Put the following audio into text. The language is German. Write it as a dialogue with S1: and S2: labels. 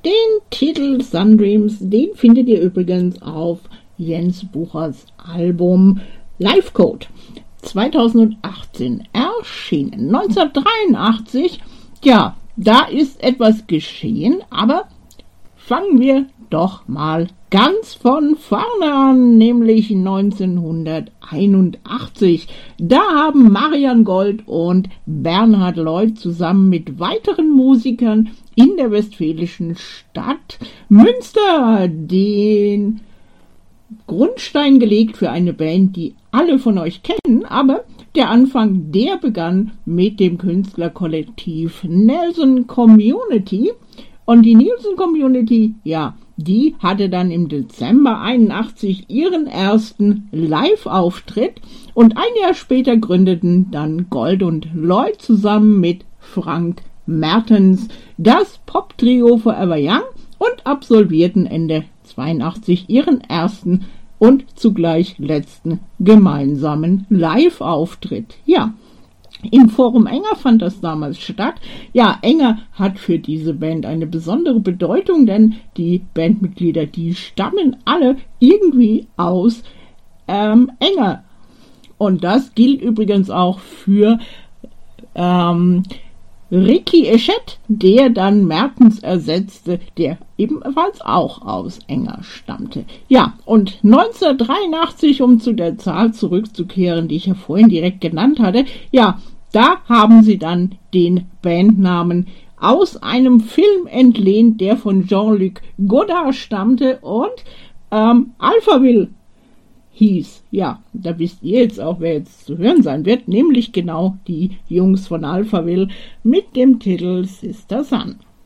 S1: Den Titel Sundreams, den findet ihr übrigens auf Jens Buchers Album Life Code. 2018 erschienen. 1983, ja, da ist etwas geschehen, aber fangen wir doch mal ganz von vorne an, nämlich 1981. Da haben Marian Gold und Bernhard Lloyd zusammen mit weiteren Musikern in der westfälischen Stadt Münster den Grundstein gelegt für eine Band, die alle von euch kennen, aber der Anfang, der begann mit dem Künstlerkollektiv Nelson Community. Und die Nelson Community, ja, die hatte dann im Dezember 81 ihren ersten Live-Auftritt und ein Jahr später gründeten dann Gold und Lloyd zusammen mit Frank Mertens das Pop-Trio Forever Young und absolvierten Ende 82 ihren ersten und zugleich letzten gemeinsamen Live-Auftritt. Ja, im Forum Enger fand das damals statt. Ja, Enger hat für diese Band eine besondere Bedeutung, denn die Bandmitglieder, die stammen alle irgendwie aus Enger. Und das gilt übrigens auch für Ricky Eschet, der dann Mertens ersetzte, der ebenfalls auch aus Enger stammte. Ja, und 1983, um zu der Zahl zurückzukehren, die ich ja vorhin direkt genannt hatte, ja, da haben sie dann den Bandnamen aus einem Film entlehnt, der von Jean-Luc Godard stammte und Alphaville hieß. Ja, da wisst ihr jetzt auch, wer jetzt zu hören sein wird, nämlich genau die Jungs von Alphaville mit dem Titel Sister Sun.